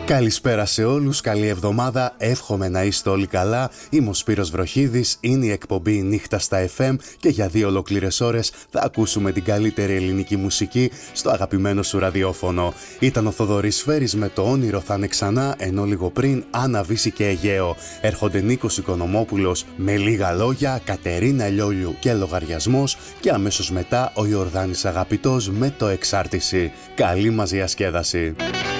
Καλησπέρα σε όλους, καλή εβδομάδα, εύχομαι να είστε όλοι καλά. Είμαι ο Σπύρος Βροχίδης, είναι η εκπομπή Νύχτα στα FM και για 2 ολόκληρες ώρες θα ακούσουμε την καλύτερη ελληνική μουσική στο αγαπημένο σου ραδιόφωνο. Ήταν ο Θοδωρής Σφαίρης με το όνειρο θα είναι ξανά, ενώ λίγο πριν Άννα Βύση και Αιγαίο. Έρχονται Νίκος Οικονομόπουλος με λίγα λόγια, Κατερίνα Λιόλιου και λογαριασμός και αμέσως μετά ο Ιορδάνης Αγαπητός με το Εξάρτηση. Καλή μας διασκέδαση.